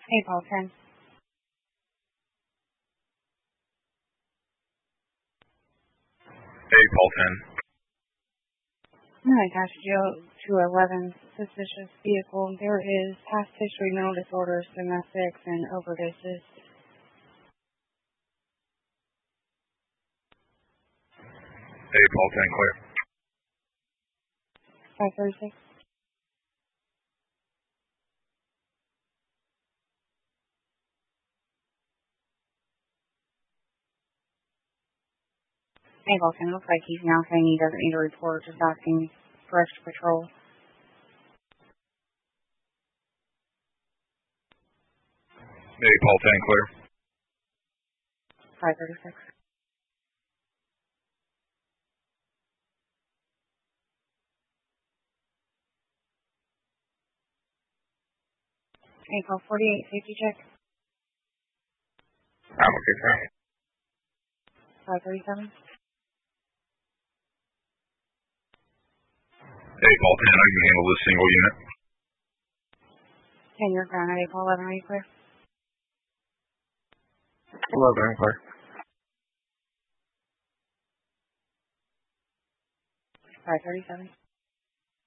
Hey, Paul 10. Hey, Paul 10. I attached you to 11 suspicious vehicle. There is past history, mental disorders, domestics, and overdoses. Hey, Paul 10, clear. 536. Hey, Paul 10. Looks like he's now saying he doesn't need a report, just asking for extra patrol. Hey, Paul 10, clear. 536. Hey, Paul 48, safety check. I'm okay, sir. 537. Hey, Paul 10, I can handle this single unit. 10, you're grounded. Hey, Paul 11, are you clear? 11, I'm clear. 537.